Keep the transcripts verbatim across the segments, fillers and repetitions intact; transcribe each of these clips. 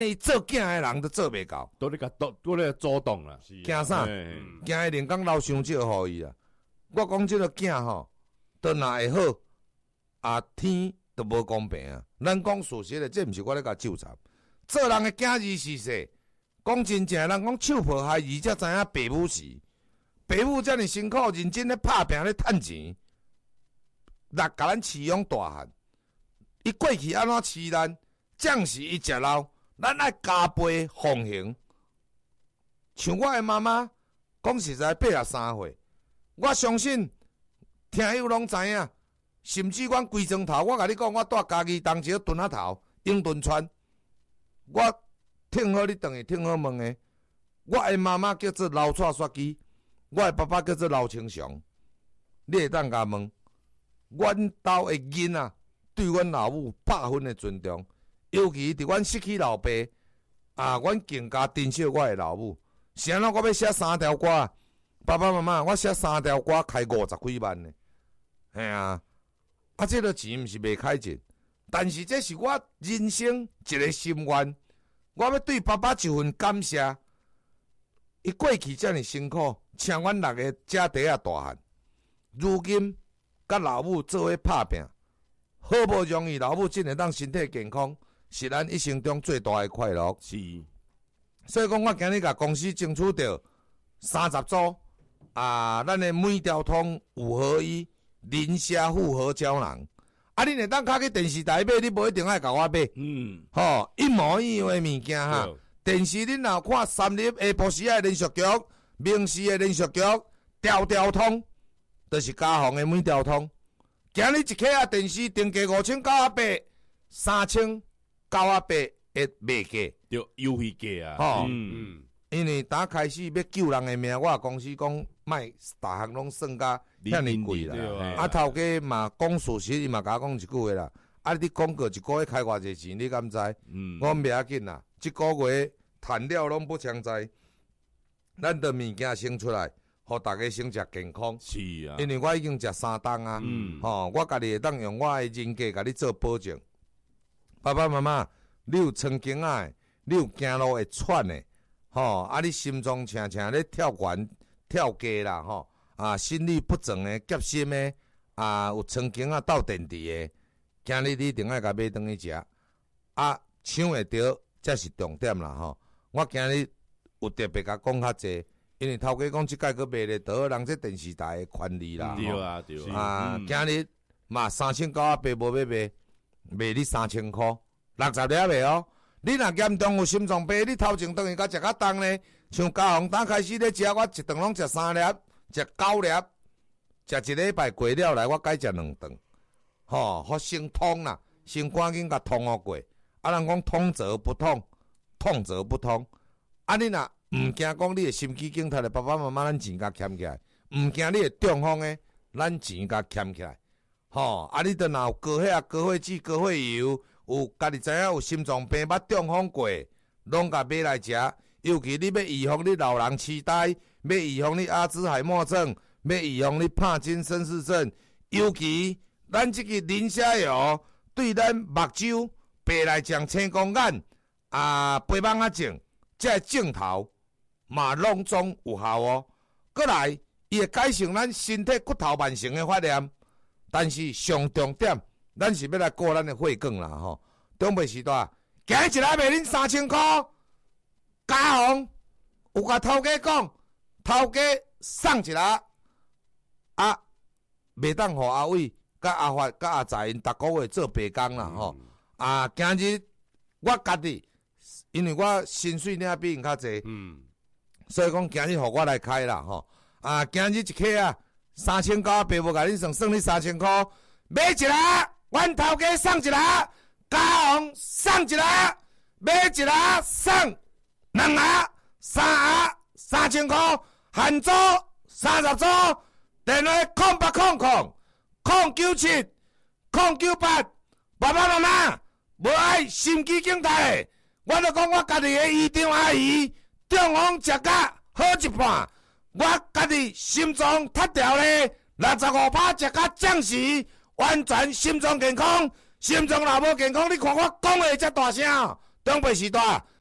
伊做囝诶人都做袂到， 都咧甲都都咧主动啦， 惊啥？惊伊人工留伤少互伊啊！我讲即个囝吼，都若会好，啊天都无公平啊！咱讲事实诶，这毋是我咧甲纠缠。做人诶囝儿是说，讲真正人讲手抱孩儿才知影爸母是，爸母遮尔辛苦认真咧拍拼咧趁钱，力甲咱饲养大汉。伊过去安怎饲咱，将是伊食老，咱爱加倍奉行。像我诶妈妈，讲实在八十三岁，我相信听友拢知影，甚至阮规庄头，我甲你讲，我住家己东石墩仔头永敦村，我听好你等于听好问诶。我诶妈妈叫做老蔡雪姬，我诶爸爸叫做老清祥。你会当甲问，阮兜诶囡仔对阮老母百分诶尊重，尤其伫阮失去老爸啊，阮更加珍惜我诶老母。是安怎我要写三条歌？爸爸妈妈，我写三条歌开五十几万呢。嘿啊，啊，这个钱毋是袂开钱，但是这是我人生一个心愿。我要对爸爸一份感谢。伊过去遮尔辛苦，请阮六个姐弟仔大汉，如今甲老母做伙拍拼，好不容易老母真会当身体健康，是咱一生中最大的快乐。 是， 所以讲，我今日甲公司争取到三十组啊，咱的每条通五合一磷虾复合胶囊。啊，恁会当卡去电视台买，你无一定爱甲我买。嗯，吼、哦，一模一样的物件哈。电视恁若看三立下晡时的连续剧、明视的连续剧，条条通，就是嘉宏的每条通。今日一克啊电视定价五千九百八，三千九百八的卖价， 就优惠价啊。 吼、 嗯嗯， 因为打开始要救人的命，我公司讲卖，逐项拢算甲遐尼贵啦。啊，头家嘛讲事实，伊嘛甲我讲一句话啦。啊，你广告一个月开偌济钱，你敢知？嗯，我袂要紧啦。一个月赚了拢不强在，咱的物件生出来，互大家先食健康。 是啊， 因为我已经食三档啊，嗯，吼、哦，我家己会当用我的人格甲你做保证。爸爸妈妈，你有曾经啊，你有行路会喘的，吼、哦，啊，你心脏常常咧跳悬、跳低啦，吼、哦，啊，心律不正的、急心的，啊，有曾经啊斗电池的，今日你一定爱甲买转去食，啊，抢会着。这是重点啦吼！我今日有特别甲讲较济，因为头家讲即届佫卖咧，倒人这电视台的权利啦。 对啊，对啊。 啊，嗯、今日嘛三千九百八无要卖，卖你三千块，六十粒卖哦。你若严重有心脏病，你头前等于甲食较重呢。像嘉宏打开始咧食，我一顿拢食三粒，食九粒，食一礼拜过了来，我改食两顿。吼、哦，互先通啦，先赶紧甲通互过。啊，人讲通则不通，通则不通。啊，你若毋惊讲你的心肌梗塞的爸爸妈妈，咱钱甲欠起来；毋惊你的中风的，咱钱甲欠起来。吼、哦，啊，你都若有高血压、高血脂、高血油，有家己知影有心脏病、捌中风过，拢甲买来食。尤其你要预防你老人痴呆，要预防你阿兹海默症，要预防你帕金森氏症。尤其咱即个磷虾油对咱目睭。白内障、青光眼啊、白网仔症，这镜头嘛拢总有效哦。过来，伊会改善咱身体骨头慢性的发炎，但是上重点，咱是要来顾咱的血管啦吼。中北时代，今日一来卖恁三千块，嘉宏有甲头家讲，头家送一来，啊，袂当互阿伟、甲阿发、甲阿财因逐个月做白工啦吼。嗯啊，今日我家己，因为我薪水领比因较济，嗯，所以讲今日互我来开啦吼。啊，今日一克啊，三千九百八，无甲恁算，算你三千块，买一个，阮头家送一个，嘉宏送一个，买一个送两个、三个，三千块，限租三十组，电话空八空空，空九七，空九八，爸爸妈妈。无爱心肌梗塞，我就讲我家己的姨丈阿姨中风食甲好一半，我家己心脏塌掉咧，六十五趴食甲降时，完全心脏健康，心脏若无健康，你看我讲话才大声，东北时代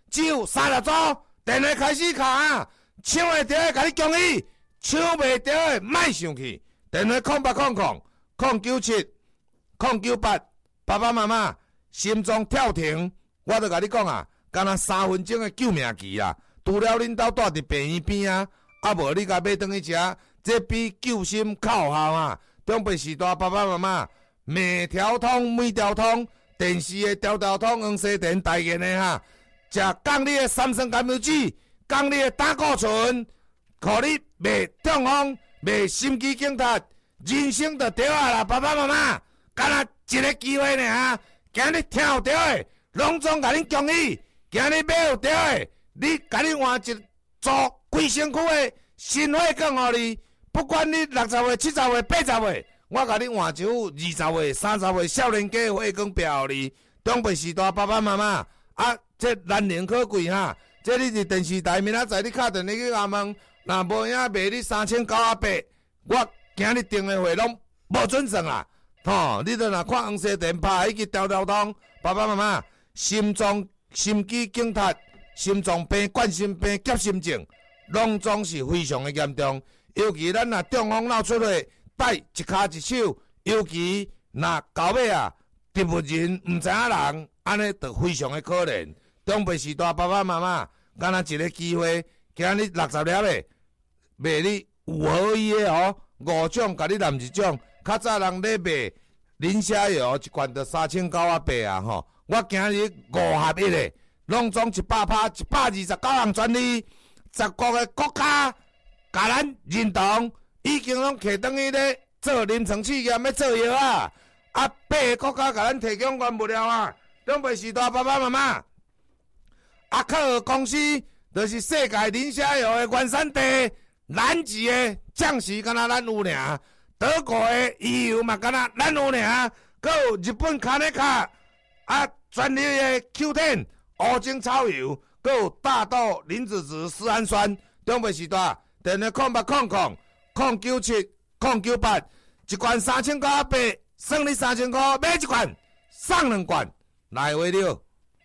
只有三十组，电话开始敲啊，抢会到的甲你恭喜，抢袂到的莫生气。电话空八空空空九七空九八，爸爸妈妈心脏跳停，我都甲你讲啊，敢若三分钟的救命期啊！除了恁兜住伫病院边啊，啊无你甲买转去食，这比救心靠效啊！中北时代爸爸妈妈，每条通每条通，电视的条条通，黄西电代言的哈，食降你的三酸甘油酯，降你的胆固醇，互你袂中风。袂心肌梗塞，人生就对啊啦！爸爸妈妈，敢若一个机会呢啊！今日听有对的，拢总甲恁恭喜；今日买有对的，你甲你换一组规身躯的新血管互你。不管你六十岁、七十岁、八十岁，我甲你换一副二十岁、三十岁少年家的血管表互你。中北时代爸爸妈妈啊，这难能可贵哈！这你伫电视台明仔载你敲电话去阿问。若无影卖你三千九啊八，我今日订的货拢无准算啦。吼，你都若看黄西电拍迄个条条通，爸爸妈妈心脏、心肌梗塞、心脏病、冠心病、急心症，拢总是非常的严重。尤其咱若中风闹出血，带一骹一手，尤其若到尾啊，植物人毋知影人，安尼就非常的可怜。中北时代爸爸妈妈，敢若一个机会，今日六十粒的。卖你五合一的哦，五种甲你揽一种。较早人咧卖磷虾油一罐就三千九啊八啊吼，我今日五合一的，拢总一百趴，一百二十九项专利，十国个国家甲咱认同，已经拢摕转去咧做临床试验要做药啊。啊，八个国家甲咱提供原物料啊，中北时代爸爸妈妈，阿克公司就是世界磷虾油的原产地。南极的酱是敢若咱有尔，德国的鱼油嘛敢若咱有尔，搁有日本卡内卡啊专利的 Q 十 乌精草油，搁有大豆磷脂质丝氨酸。中北时代电话空八空空空九七空九八，一罐三千九啊八，算你三千块，买一罐送两罐，来话了。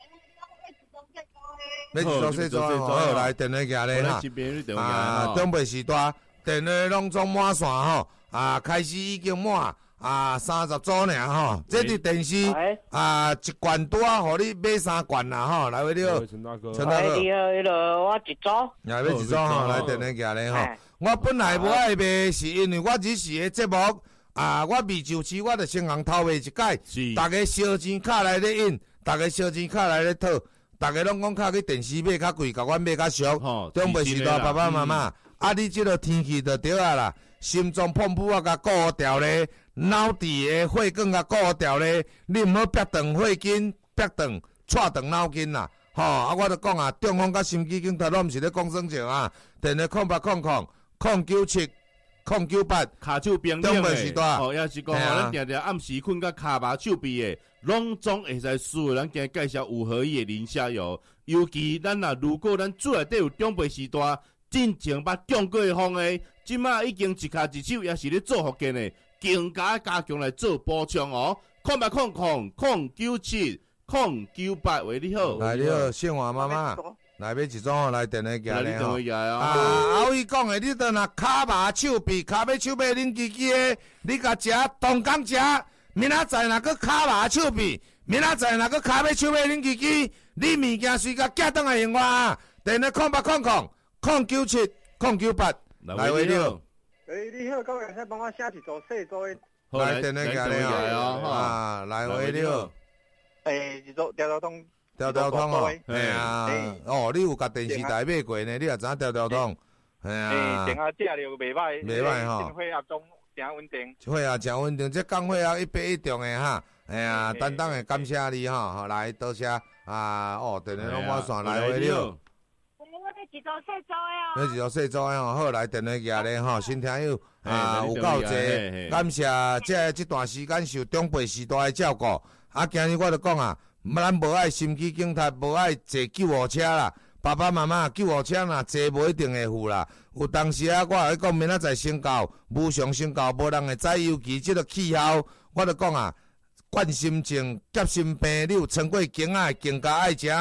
要一组细组好，来电话寄咧哈。啊，中北时代电话拢总满线吼，啊，开始已经满啊三十组尔吼。这伫电视啊一罐多，互你买三罐啦吼。来位了，陈大哥，陈大哥， 你好，迄个我一组。 来要一组吼，来电话寄咧吼。我本来无爱卖，是因为我日时的节目啊，我未就市，我着先行偷卖一解，大家烧钱卡来咧印，大家烧钱卡来咧讨。大家拢讲较去电视买较贵，甲阮买较俗。中北时代爸爸妈妈，啊，你即个天气就对啊啦，心脏碰扑啊，甲顾好调咧，脑底的血管甲顾好调咧，你毋好逼断血筋，逼断踹断脑筋啦。吼，啊，我著讲啊，中风甲心肌梗塞拢毋是咧讲算账啊。电话空八空空空九七空九八， 骹手冰冷诶，哦，也是讲吼，咱定定暗时困甲骹麻手臂诶。拢总会使输诶，咱今日介绍五合一诶磷虾油，尤其咱啊，如果咱厝内底有长辈时代，真正捌中过风诶，即马已经一骹一手也是咧做福建诶，更加加强来做补充哦。空八空空空九七空九八，为你好， 来你好，姓王妈妈，来买一种来电话寄咧吼。啊，后伊讲诶，你倒若骹麻手臂，骹尾手尾恁叽叽诶，你甲食同工食。明仔载若个骹麻手臂，明仔载若个骹尾手尾恁叽叽，你物件随甲寄倒来用我啊！电话空八空空空九七空九八，来位了。 诶，你好，各位，使帮我写一组细组的。 来电话寄咧哦，啊，来位了。 诶，一组条条通。 条条通哦，嘿啊，哦，你有甲电视台买过呢？你也知影条条通，嘿啊。 诶，电话价了袂歹， 袂歹吼。 电血压中。真稳定， 血压真稳定，这降血压一百一中的哈，哎呀，担当的感谢你哈，好来多谢啊，哦，电话拢我线来回了。 我咧一组细组的哦。你一组细组的哦，好来电话寄咧吼，新听友啊有够济，感谢这这段时间受长辈时代的照顾，啊，今日我就讲啊，咱无爱心肌梗塞，无爱坐救护车啦。爸爸妈妈救护车若坐无一定会付啦，有当时啊，我会讲明仔载先到，无上先到，无人会知，尤其即个气候，我就讲啊，冠心症、急心病，你有撑过经啊，更加爱食哈。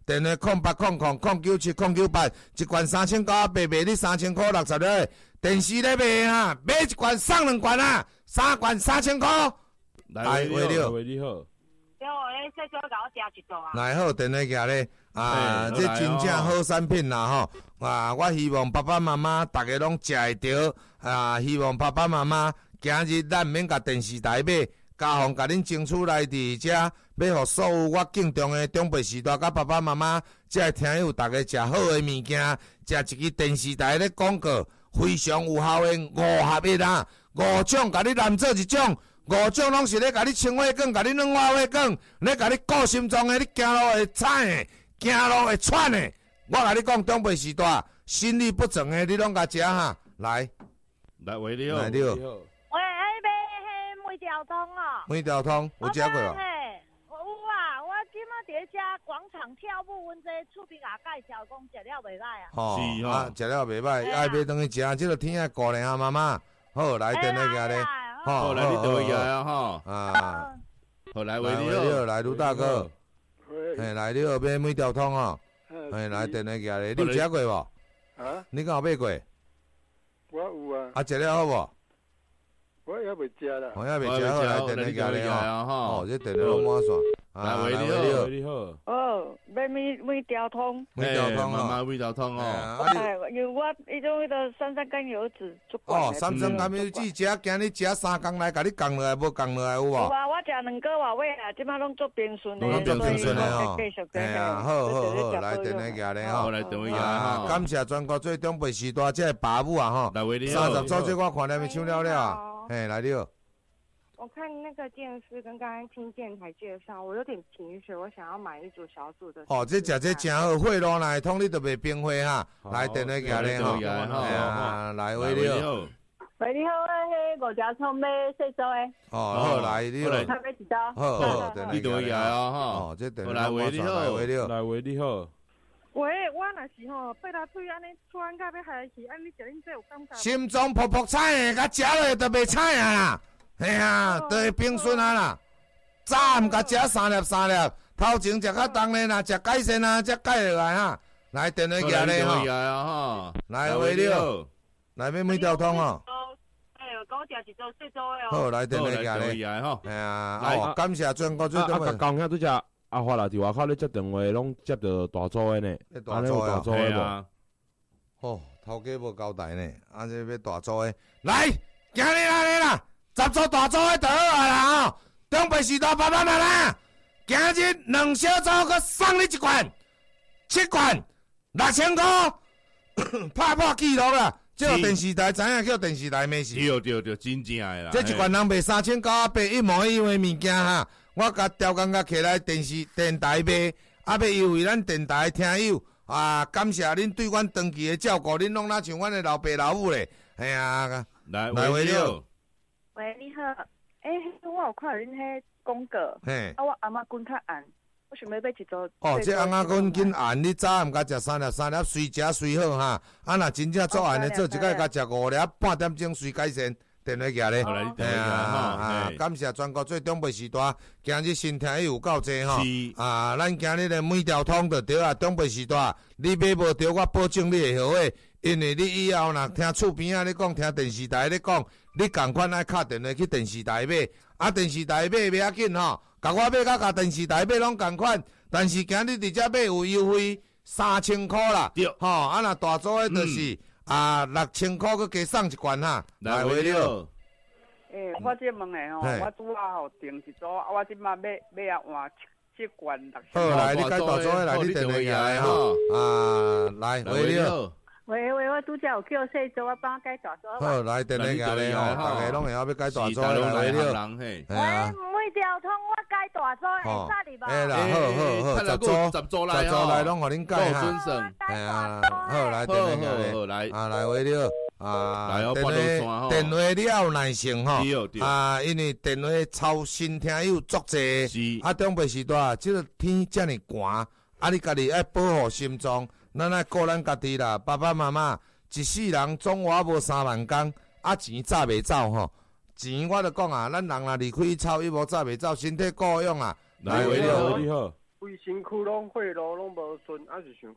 电话空八空空空九七空九八，一罐三千九啊八，卖你三千块六十个。电视咧卖啊，买一罐送两罐啊，三罐三千块。 来， 喂你好， 喂你好。 对，我咧细早甲我食一桌啊。 来好，电话举咧，啊，这真正好产品啦吼！啊，我希望爸爸妈妈大家拢食会着，啊，希望爸爸妈妈今日咱毋免甲电视台买，家方甲恁争取来伫遮，要互所有我敬重的长辈时代甲爸爸妈妈，遮听友大家食好的物件，食一支电视台咧广告。非常有效的五合一啊，五种甲你揽做一种，五种拢是咧甲你清血管，甲你软化血管，咧甲你顾心脏的，你行路会喘的，行路会喘的。我甲你讲，长辈时代心律不整的，你拢甲食哈。来， 来喂你好， 来你好。 喂，哎，买迄梅条通哦。 梅条通有食过无？ 有啊，我即马伫遮广场跳舞，阮这厝边也介绍讲食了袂歹啊。 哦， 是啊，食了袂歹，爱买当去食，即个天啊顾咧啊妈妈。好，来电话举咧。 好，来你电话举啊吼。 啊， 好来喂你好，来卢大哥。 嘿， 来你好买梅条通哦。嘿，来电话举咧，你有食过无？ 啊？ 你敢有买过？ 我有啊。 啊，食了好无？ 我也未食啦。 我也未食好，来电话举咧哦。哦，这电话拢满线。 来喂你好，你好。 哦，买梅梅条通。 梅条通妈妈梅条通哦。 哎，因为我迄种迄个三酸甘油酯足管。 哦，三酸甘油酯食，今日食三工来，甲你降落来，无降落来有无？有啊，我食两个外尾啊，即摆拢做平顺的。 拢做平顺的哦。 继续哎呀，好好好，来电话举咧吼。 来电话举吼。 感谢全国最长辈时代这爸母啊吼。 来喂你好。 三十组这我看你们唱了了啊。嘿，来你好。 我看那个电视跟刚才听电台介绍，我有点贫血，我想要买一组小组的。 哦，这食这真好，血路来通你都袂冰火哈。来电话举咧吼。哎呀，来喂你好。 喂你好，迄五条葱买细组的。 哦，好来你好。 他买一包。 好好， 你电话举啊吼。 哦，这电话来喂你好， 来喂你好， 来喂你好。 喂，我若是吼八大腿安尼喘到要害去，安尼食恁这有感觉？ 心脏噗噗菜的，甲食落都袂菜啊啦。哎呀，都会平顺啊啦。早毋甲食三粒三粒，头前食较重咧啦，食改善啊，才改落来哈。来电话举咧吼。来喂你好，来买每条通哦。 哎，我食一组细组的哦。 好，来电话举咧。哎呀，哦，感谢全国最啊啊！刚刚拄只阿华啦，伫外口咧接电话，拢接到大组的呢。 大组啊， 大组的啊。 哦，头家无交代呢，啊这要大组的。来，今日来咧啦。十组大组的就好啊啦吼，长辈时代爸爸妈妈，今日两小组佮送你一罐，七罐六千块，拍破纪录啦！这个电视台知影叫电视台咩事？ 对对对，真正的啦。 这一罐人卖三千九啊八，一模一样的物件哈，我甲调工甲起来电视电台卖，啊要优惠咱电台听友啊，感谢恁对阮长期的照顾，恁拢若像阮的老爸老母咧，哎呀， 来喂你好。 喂，你好，诶、欸，我有看恁迄广告， 嘿， 啊，我阿妈滚较红，我想要买一组。 哦，这翁仔滚紧红，你早毋甲食三粒，三粒随食随好哈。啊，若真正做红的，做一摆甲食五粒，半点钟随改善。电话举咧， 哎呀，感谢全国最长辈时代，今日新听友有够济吼。啊，咱今日的每条通就对啊，长辈时代，你买无对，我保证你会后悔。因为你以后若听厝边仔咧讲，听电视台咧讲，你共款爱敲电话去电视台买，啊电视台买袂要紧吼，甲我买甲甲电视台买拢共款，但是今日伫遮买有优惠三千箍啦，吼，啊若大组诶就是、嗯、啊六千箍佮加送一罐哈，来回了。 诶、欸，我即问诶吼，我拄啊吼订一组，啊我即马买买啊换七罐六千。 好，来你改大组诶，来你电话下来吼，啊来回了。 喂喂，我拄则有叫细组，我帮我改大组。 好，来电话下来吼，大家拢会晓要改大组来来了。 喂，每条通我改大组，会差哩无？ 哎啦，好好好，十组十组来， 十组来拢互恁改哈。 哎呀，好来电话下来，啊来回了。啊，电话电话你要有耐性吼，啊，因为电话超新听友足济，啊，长辈时代，即个天遮尔寒，啊，你家己爱保护心脏，咱爱顾咱家己啦，爸爸妈妈一世人总活无三万工，啊，钱早袂走吼，钱我著讲啊，咱人若离开草，伊无早袂走，身体顾养啊， 来，你好，你好， 规身躯拢血路拢无顺，还是想